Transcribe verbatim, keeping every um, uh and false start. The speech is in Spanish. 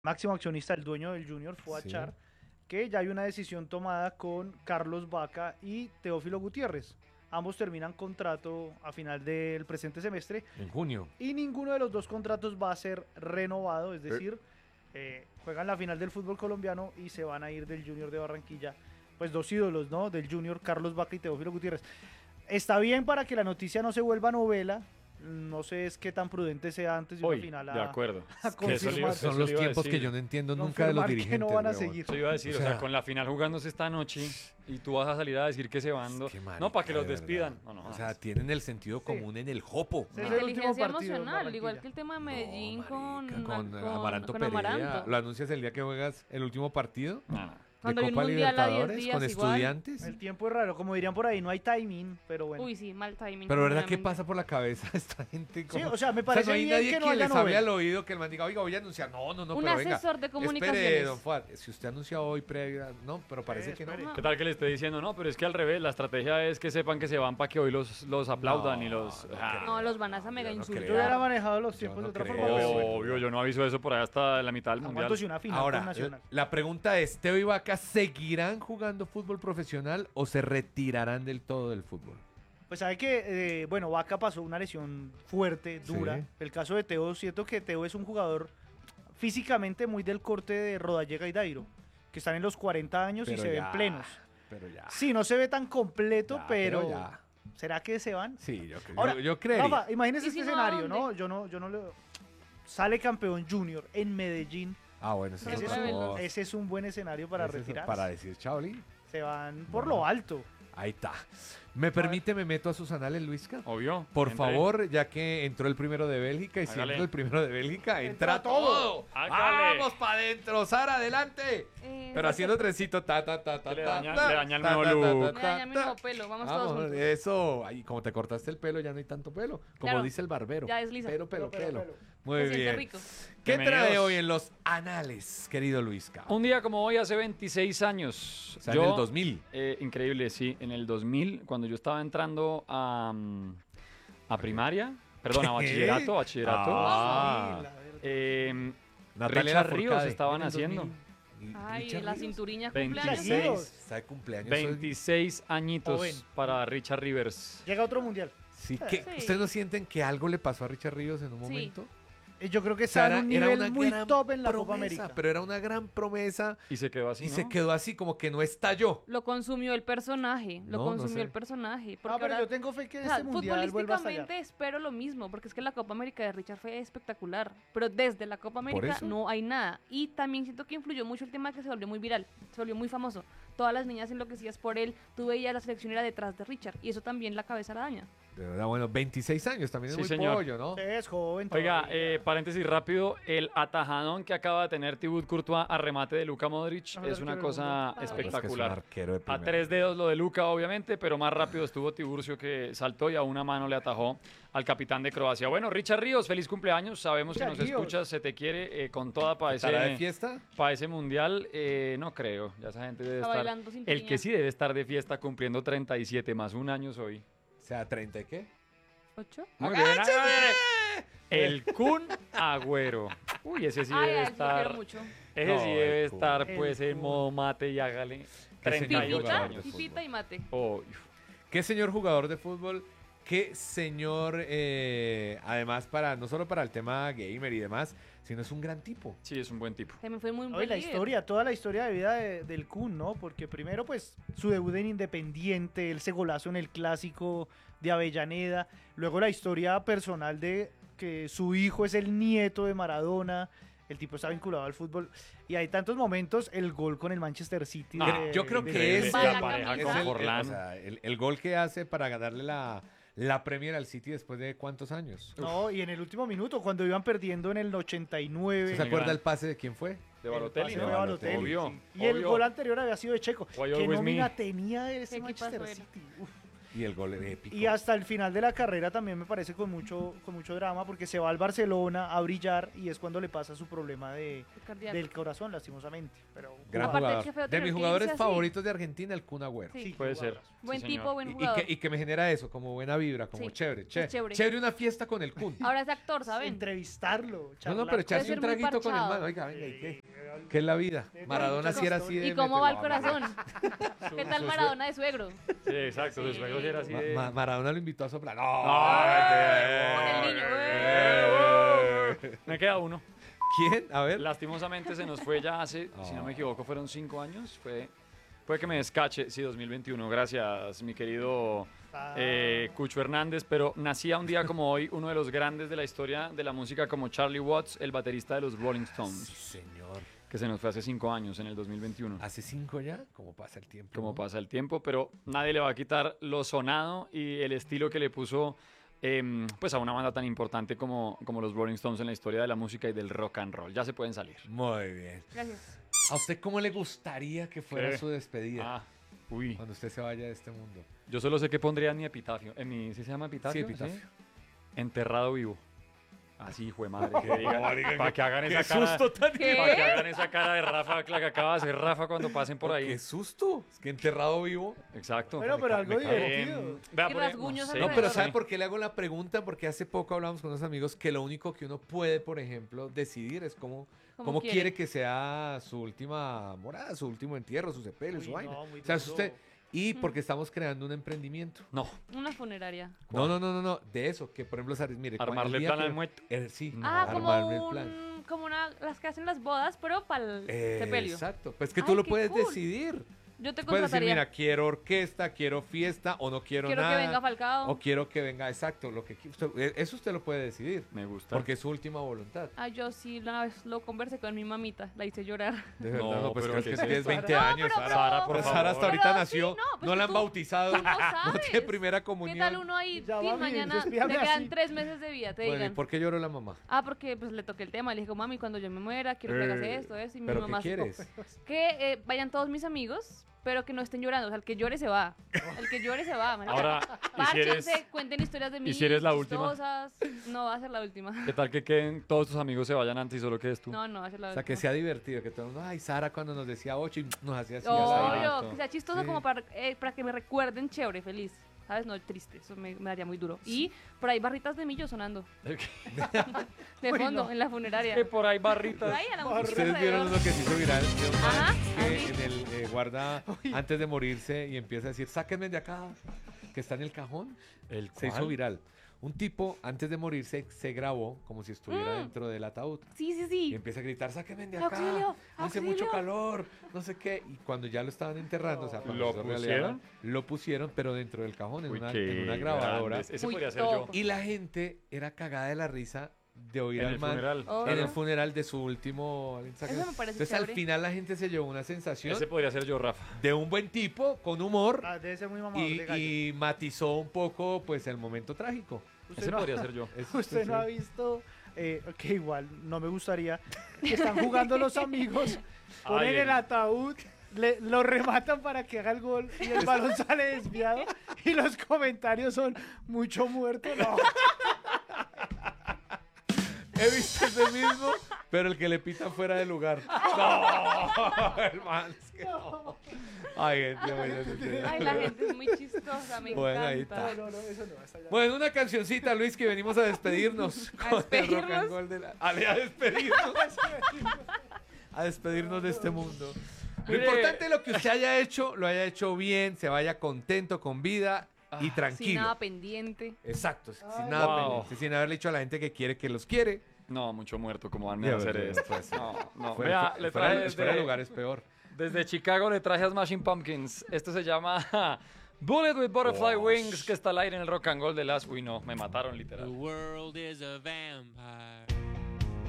máximo accionista, el dueño del Junior, fue a Sí. Char, que ya hay una decisión tomada con Carlos Vaca y Teófilo Gutiérrez. Ambos terminan contrato a final del presente semestre En junio. y ninguno de los dos contratos va a ser renovado, es decir, eh, juegan la final del fútbol colombiano y se van a ir del Junior de Barranquilla. Pues dos ídolos, ¿no? Del Junior, Carlos Vaca y Teófilo Gutiérrez. Está bien para que la noticia no se vuelva novela. No sé es qué tan prudente sea antes de una Hoy, final a, de acuerdo. a Que eso le iba- confirmar, Son eso los le iba a tiempos que decir. yo no entiendo nunca de los confirmar que dirigentes. no van a weón. seguir. Eso iba a decir, O o sea, sea, con la final jugándose esta noche y tú vas a salir a decir que se van. do- Qué No, marica, para que los de verdad. despidan. No, no, O sea, jodas. tienen el sentido común en el jopo. Sí, es el último Inteligencia partido en emocional, igual Barranquilla. que el tema de No, Medellín con, marica, con, con- Amaranto con Perea. Amaranto. ¿Lo anuncias el día que juegas el último partido? No, no. Cuando de hay un Copa mundial a diez Libertadores días con igual. estudiantes. El tiempo es raro, como dirían por ahí, no hay timing, pero bueno. Uy, sí, mal timing. Pero ¿verdad qué completamente. pasa por la cabeza de esta gente? Sí, Como- o sea, me O sea, parece no hay bien nadie que no que haya les hable novela. al oído que el man diga, oiga, voy a anunciar. No, no, no, Un pero venga. asesor de Espere, comunicaciones. don Fuad, si usted anuncia hoy previa, no, pero parece Eh, que no. espere. ¿Qué tal que le esté diciendo? No, pero es que al revés, la estrategia es que sepan que se van para que hoy los, los aplaudan No, y los... no Ah, No, los van a mega Yo no insultar. Yo hubiera creo. manejado los Yo tiempos no de otra creo. forma. pero- obvio, yo no aviso eso por ahí hasta la mitad del ¿A mundial. cuánto si una final Ahora, con Nacional? la pregunta es, ¿Teo y Vaca seguirán jugando fútbol profesional o se retirarán del todo del fútbol? Pues sabe que, eh, bueno, Vaca pasó una lesión fuerte, dura. Sí. El caso de Teo, siento que Teo es un jugador físicamente muy del corte de Rodallega y Dairo, que están en los cuarenta años y Pero se ya, ven plenos. Pero ya. Sí, no se ve tan completo, Ya, pero, pero ya. ¿será que se van? Sí, yo, cre- Ahora, yo, yo creería. Rafa, imagínese ¿Y este si no, escenario, a ¿no? dónde? Yo no, yo no le... Sale campeón junior en Medellín. Ah, bueno, ese es Ese es, otra Rebelde. un, cosa. ese es un buen escenario para Ese es- retirarse. Para decir Chauli. Se van por Bueno. lo alto. Ahí está. ¿Me permite, me meto a sus anales, Luisca? Obvio. Por Entre. favor, ya que entró el primero de Bélgica y si Hágale. entra el primero de Bélgica, entra, Entra todo. todo. Hágale. ¡Vamos para adentro! ¡Sara, adelante! Eh, Pero haciendo trencito, ta, ta, ta, ta, Que le ta, daña- ta, le daña el ta, nuevo ta, ta, look. ta, Me daña mi ta. nuevo pelo, vamos todos Vamos, juntos. eso. Ay, como te cortaste el pelo, ya no hay tanto pelo. Como Claro, dice el barbero. ya desliza. Pelo, pelo, Pelo, pelo, pelo. pelo. Muy Se siente bien. rico. ¿Qué Bienvenidos. trae hoy en los anales, querido Luisca? Un día como hoy, hace veintiséis años. O sea, yo, en el dos mil. eh, increíble, sí. En el dos mil, cuando yo estaba entrando a, mm, a primaria, perdón, a ¿Qué? bachillerato, bachillerato. Ah. Sí, la verdad. eh, Natalia Richard Lafourcade, Ríos estaban en el haciendo. dos mil. Ay, Richard la Ríos. cinturiña veintiséis. cumpleaños. Está de cumpleaños. hoy. veintiséis añitos Joven. para Richard Rivers. Llega otro mundial. Sí, que, Sí. ¿ustedes no sienten que algo le pasó a Richard Ríos en un Sí. momento? Eh, Yo creo que O sea, está en un nivel muy gran top en la Copa promesa, América. pero era una gran promesa Y se quedó así, y ¿no? se quedó así como que no estalló. Lo consumió el personaje, lo No, no consumió sé. el personaje. Ah, Porque pero ahora- yo tengo fe que o sea, este mundial vuelva a estallar. futbolísticamente espero lo mismo, porque es que la Copa América de Richard fue espectacular, pero desde la Copa América eso. no hay nada. Y también siento que influyó mucho el tema que se volvió muy viral, se volvió muy famoso. Todas las niñas enloquecidas por él, tú veías la selección era detrás de Richard, y eso también la cabeza la daña. De verdad, bueno, veintiséis años también es Sí, muy señor. pollo, ¿no? Es joven. Oiga, todavía. eh, paréntesis rápido, el atajadón que acaba de tener Thibaut Courtois a remate de Luka Modric Mejor es una arquero del cosa mundo. Ah, Es que es un espectacular. arquero de A primera. tres dedos lo de Luka, obviamente, pero más rápido estuvo Tiburcio que saltó y a una mano le atajó al capitán de Croacia. Bueno, Richard Ríos, feliz cumpleaños. Sabemos que Richard nos Ríos. escuchas, se te quiere eh, con toda para ¿Estará de ese, fiesta? pa' ese mundial. Eh, no creo, ya esa gente debe Está estar. bailando sin El piña. que sí debe estar de fiesta cumpliendo treinta y siete más un año hoy. O sea, ¿treinta y qué? ¿Ocho? Muy bien, hágale. El Kun Agüero. Uy, ese sí Ay, debe ay, lo quiero estar. mucho. Ese No, sí el debe Kun. estar El pues en Kun. modo mate y hágale. Qué treinta y señor ocho jugador Fifita, de años. fifita y mate. Oh, Qué señor jugador de fútbol, qué señor, eh, además para, no solo para el tema gamer y demás, sino es un gran tipo. sí, es un buen tipo. También fue muy Oye, buen la líder. historia, toda la historia de vida de- del Kun, ¿no? Porque primero, pues, su debut en Independiente, ese golazo en el Clásico de Avellaneda, luego la historia personal de que su hijo es el nieto de Maradona, el tipo está vinculado al fútbol, y hay tantos momentos, el gol con el Manchester City. Ah, de- Yo creo de- que es Para la, la pareja es camisa. el, con el- Forlán. o sea, el- el gol que hace para ganarle la, la Premier al City después de cuántos años. No, y en el último minuto, cuando iban perdiendo en el ochenta y nueve. ¿Se acuerda gran- el pase de quién fue? De el Balotelli, pase ¿no? de Balotelli, Obvio, sí. Y el obvio. gol anterior había sido de Checo. Why ¿Qué always nómina me? tenía ese ¿Qué Manchester equipazo era? City? Uf. Y el gol épico. Y hasta el final de la carrera también me parece con mucho, con mucho drama, porque se va al Barcelona a brillar y es cuando le pasa su problema de, Cardíaco. del corazón, lastimosamente. Pero Gran Aparte, jugador. qué feo De tener mis que jugadores irse así. favoritos de Argentina, el Kun Agüero. Sí. Puede ser. Buen Sí, tipo, señor. buen Y, y jugador. que, y que me genera eso, como buena vibra, como Sí, chévere, chévere. chévere. Chévere una fiesta con el Kun. Ahora es actor, ¿saben? entrevistarlo. No, no, charlar pero con echarse ser un muy traguito con el parchado. man. Oiga, venga, ¿y él. qué? Eh, ¿Qué es la vida? Eh, Maradona muchas sí era así historias. de... ¿Y cómo va el mételo, corazón? ¿Qué tal Maradona de suegro? Sí, exacto. Su suegro sí era así Ma- de... Ma- Maradona lo invitó a soplar. No, Con vete. el niño, Eh. Me queda uno. ¿Quién? A ver. Lastimosamente se nos fue ya hace, si no me equivoco, fueron cinco años. Fue, puede que me descache, sí, dos mil veintiuno. Gracias, mi querido Ah. eh, Cucho Hernández. Pero nacía un día como hoy uno de los grandes de la historia de la música, como Charlie Watts, el baterista de los Rolling Sí, Stones, señor. que se nos fue hace cinco años, en el dos mil veintiuno. ¿Hace cinco ya? ¿Cómo pasa el tiempo? Como no? pasa el tiempo, pero nadie le va a quitar lo sonado y el estilo que le puso em, pues a una banda tan importante como, como los Rolling Stones en la historia de la música y del rock and roll. Ya se pueden salir. Muy bien. Gracias. ¿A usted cómo le gustaría que fuera ¿Qué? su despedida? Ah, uy. Cuando usted se vaya de este mundo. Yo solo sé que pondría en mi epitafio. En mi, ¿sí se llama epitafio? Sí, epitafio. Enterrado vivo. Así, hijo de madre. Que digan, Oiga, para qué- que hagan qué esa cara. susto tan- ¿Qué? Para que hagan esa cara de Rafa, la que acaba de hacer Rafa cuando pasen por ahí. ¡Qué susto! Es que enterrado vivo. Exacto. Bueno, pero algo me cago. divertido. Em, vea, Y por ahí- rasguños sé. No, pero alrededor. ¿sabe Sí. por qué le hago la pregunta? Porque hace poco hablamos con unos amigos que lo único que uno puede, por ejemplo, decidir es cómo, Como cómo quiere. quiere que sea su última morada, su último entierro, su sepelio, Uy, su vaina. no, muy O sea, es duro. usted... Y porque estamos creando un emprendimiento. No, Una funeraria. No, no, no, no, no. De eso, que por ejemplo, Saris, mire. cuando- armarle el día plan que- al muerto. eh, sí, No, Ah, como armarle el un, plan. como una, las que hacen las bodas, pero para el Eh, sepelio. Exacto. Pues que tú Ay, lo qué puedes cool. decidir. Yo te Puedes decir, contrataría. mira, quiero orquesta, quiero fiesta o no quiero, Quiero nada. que venga Falcao. O quiero que venga, exacto, lo que qui- usted- eh, eso usted lo puede decidir, Me gusta. porque es su última voluntad. Ah, yo sí una vez lo conversé con mi mamita, la hice llorar. De verdad, No, no, pues pero creo ¿qué que es tienes esto? veinte No, años, pero- Sara. Sara, por Pues favor. Sara hasta ahorita Pero sí, nació, no, pues no que la han tú- bautizado, tú no no tiene sabes. primera comunión. ¿Qué tal uno ahí? Ya, Sí, mami, mañana despídame le quedan así. tres meses de vida, te Bueno, ¿y digan. por qué lloró la mamá? Ah, porque pues le toqué el tema. Le dije, mami, cuando yo me muera, quiero que hagas Eh, esto, esto. Y mi ¿Pero qué mamá se co- quieres? que eh, vayan todos mis amigos, pero que no estén llorando. O sea, el que llore se va. El que llore se va. marica. Ahora, ¿y si Párchense, eres, cuenten historias de mí. ¿y si eres la última? chistosas. No va a ser la última. qué tal que queden todos tus amigos se vayan antes y solo quedes tú? No, no va a ser la O sea, última. que sea divertido, que todo el mundo, ay, Sara cuando nos decía ocho y nos hacía así. al Obvio, ladito. que sea chistoso Sí. como para, eh, para que me recuerden chévere, feliz. ¿Sabes? No triste, eso me, me daría muy duro. Y por ahí barritas de millo sonando. De Uy, fondo, no. en la funeraria. Que por ahí Por barritas. ahí a la Barritas. música Ustedes vieron alrededor. uno que se hizo viral de un man Ajá, que así. en el eh, guarda antes de morirse y empieza a decir, sáquenme de acá, que está en el cajón. ¿El Se hizo cuál? viral. Un tipo, antes de morirse, se grabó como si estuviera Mm. dentro del ataúd. Sí, sí, Y sí. empieza a gritar, sáquenme de acá, Auxilio, hace auxilio. mucho calor, no sé qué. Y cuando ya lo estaban enterrando, o sea, cuando ¿Lo hizo realidad, pusieron? Lo pusieron, pero dentro del cajón, en, Uy, una, qué en una grabadora. grandes. Ese Uy, podría ser top. yo. Y la gente era cagada de la risa de oír En al el man funeral. Oh. en el Claro. funeral de su último... Eso me parece Entonces chévere. al final la gente se llevó una sensación Ese podría ser yo, Rafa. de un buen tipo, con humor, Ah, debe ser muy mamador y, de gallo. y matizó un poco pues el momento trágico. Usted Ese no- podría ser yo. Eso Usted sí. no ha visto, eh, que igual no me gustaría, que están jugando los amigos, ponen Ay, el el- ataúd, le- lo rematan para que haga el gol y el balón sale desviado y los comentarios son mucho muerto. No, He visto ese mismo, pero el que le pita fuera de lugar. No, hermano, es que no. Ay, gente, bueno, Ay, la gente es muy chistosa, me Bueno, ahí encanta. no, no, no, eso no. Esa ya- Bueno, una cancioncita, Luis, que venimos a despedirnos. ¿A con el rock and despedirnos? roll de la- Ale, a despedirnos. A despedirnos de este mundo. Lo Mire. importante es lo que usted haya hecho, lo haya hecho bien, se vaya contento, con vida y Sin tranquilo. nada pendiente. Exacto, sin Ay, nada wow. pendiente, sin haberle dicho a la gente que quiere que los quiere. No, mucho muerto, como van Ya, a hacer verdad, esto. pues, No, no. Fuera, Vea, le fuera- traje fuera de desde, lugar es peor. desde Chicago le traje a Smashing Pumpkins. Esto se llama Bullet with Butterfly Oh, Wings, que está al aire en el rock and roll de las... Uy, no, me mataron The literal. world is a vampire.